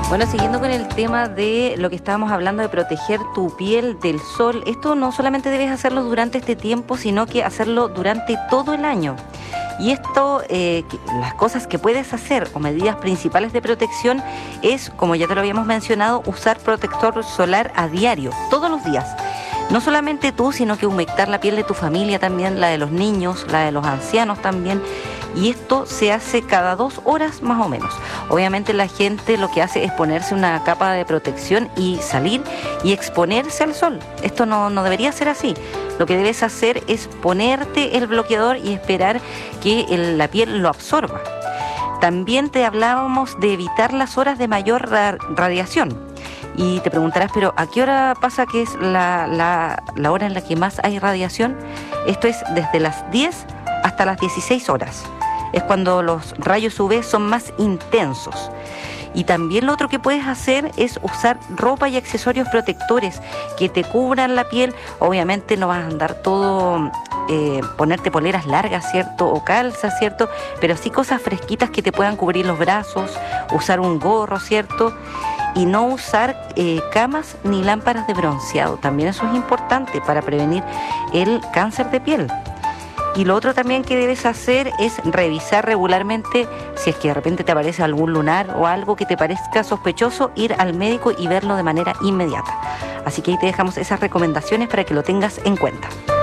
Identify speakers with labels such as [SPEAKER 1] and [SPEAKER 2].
[SPEAKER 1] Bueno, siguiendo con el tema de lo que estábamos hablando de proteger tu piel del sol, esto no solamente debes hacerlo durante este tiempo, sino que hacerlo durante todo el año. Y esto, las cosas que puedes hacer o medidas principales de protección es, como ya te lo habíamos mencionado, usar protector solar a diario, todos los días. No solamente tú, sino que humectar la piel de tu familia también, la de los niños, la de los ancianos también. Y esto se hace cada 2 horas más o menos. Obviamente la gente lo que hace es ponerse una capa de protección y salir y exponerse al sol. Esto no debería ser así. Lo que debes hacer es ponerte el bloqueador y esperar que la piel lo absorba. También te hablábamos de evitar las horas de mayor radiación. Y te preguntarás, pero ¿a qué hora pasa que es la hora en la que más hay radiación? Esto es desde las 10 hasta las 16 horas. Es cuando los rayos UV son más intensos. Y también lo otro que puedes hacer es usar ropa y accesorios protectores que te cubran la piel. Obviamente no vas a andar todo, ponerte poleras largas, ¿cierto? O calzas, ¿cierto? Pero sí cosas fresquitas que te puedan cubrir los brazos, usar un gorro, ¿cierto? Y no usar camas ni lámparas de bronceado. También eso es importante para prevenir el cáncer de piel. Y lo otro también que debes hacer es revisar regularmente si es que de repente te aparece algún lunar o algo que te parezca sospechoso, ir al médico y verlo de manera inmediata. Así que ahí te dejamos esas recomendaciones para que lo tengas en cuenta.